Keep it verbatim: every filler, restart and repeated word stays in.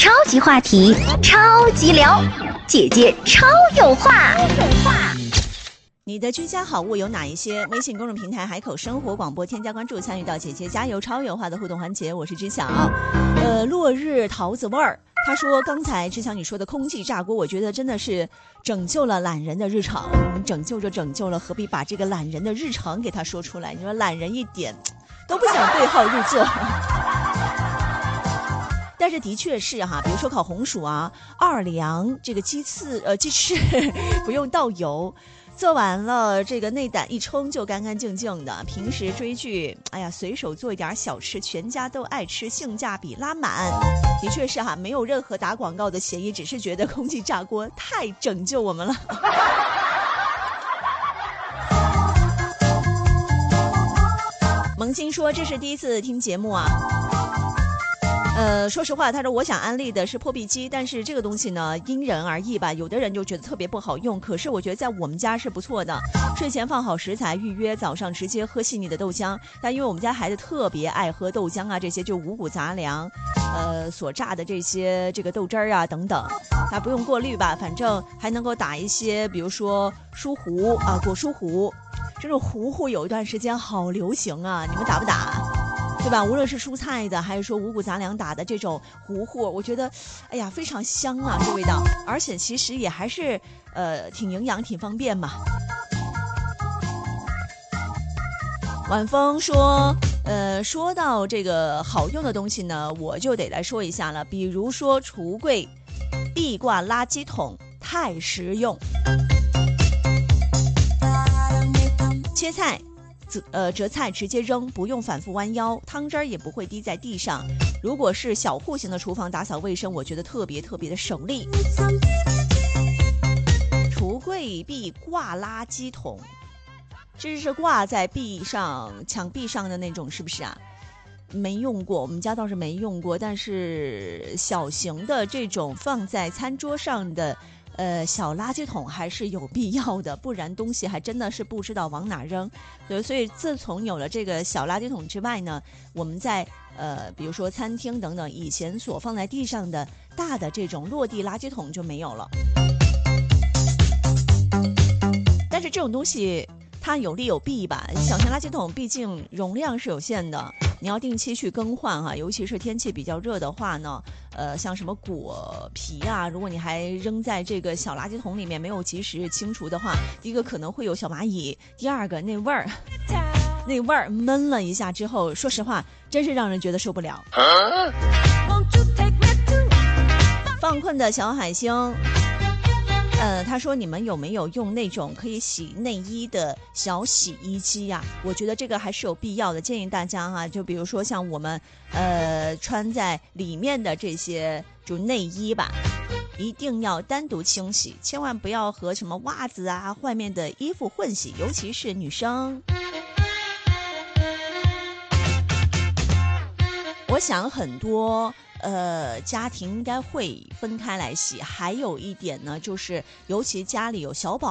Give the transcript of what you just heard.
超级话题，超级聊，姐姐超有话。 你的居家好物有哪一些？微信公众平台海口生活广播添加关注，参与到姐姐加油超有话的互动环节。我是知晓。呃，落日桃子味儿，他说刚才知晓你说的空气炸锅，我觉得真的是拯救了懒人的日常。拯救着拯救了，何必把这个懒人的日常给他说出来？你说懒人一点都不想对号入座。但是的确是哈，比如说烤红薯啊、二两这个鸡翅呃鸡翅不用倒油，做完了这个内胆一冲就干干净净的。平时追剧，哎呀，随手做一点小吃，全家都爱吃，性价比拉满。的确是哈，没有任何打广告的嫌疑，只是觉得空气炸锅太拯救我们了。萌新说这是第一次听节目啊。呃，说实话，他说我想安利的是破壁机，但是这个东西呢因人而异吧，有的人就觉得特别不好用，可是我觉得在我们家是不错的。睡前放好食材预约，早上直接喝细腻的豆浆。但因为我们家孩子特别爱喝豆浆啊，这些就五谷杂粮，呃，所榨的这些这个豆汁儿啊等等，那不用过滤吧，反正还能够打一些，比如说疏糊啊，果疏糊，这种糊糊有一段时间好流行啊，你们打不打？对吧？无论是蔬菜的，还是说五谷杂粮打的这种糊糊，我觉得，哎呀，非常香啊，这味道，而且其实也还是呃挺营养、挺方便嘛。晚风说，呃，说到这个好用的东西呢，我就得来说一下了，比如说橱柜壁挂垃圾桶，太实用。切菜。呃，折菜直接扔，不用反复弯腰，汤汁儿也不会滴在地上。如果是小户型的厨房打扫卫生，我觉得特别特别的省力。橱柜壁挂垃圾桶，这是挂在壁上、墙壁上的那种，是不是啊？没用过，我们家倒是没用过，但是小型的这种放在餐桌上的。呃，小垃圾桶还是有必要的，不然东西还真的是不知道往哪扔。对，所以自从有了这个小垃圾桶之外呢，我们在呃，比如说餐厅等等，以前所放在地上的大的这种落地垃圾桶就没有了。但是这种东西它有利有弊吧，小型垃圾桶毕竟容量是有限的，你要定期去更换哈，尤其是天气比较热的话呢。呃，像什么果皮啊，如果你还扔在这个小垃圾桶里面，没有及时清除的话，第一个可能会有小蚂蚁，第二个那味儿，那味儿闷了一下之后，说实话，真是让人觉得受不了。啊、放困的小海星。呃，他说你们有没有用那种可以洗内衣的小洗衣机呀、啊？我觉得这个还是有必要的，建议大家哈、啊，就比如说像我们呃穿在里面的这些就内衣吧，一定要单独清洗，千万不要和什么袜子啊、外面的衣服混洗，尤其是女生。我想很多。呃，家庭应该会分开来洗。还有一点呢，就是尤其家里有小宝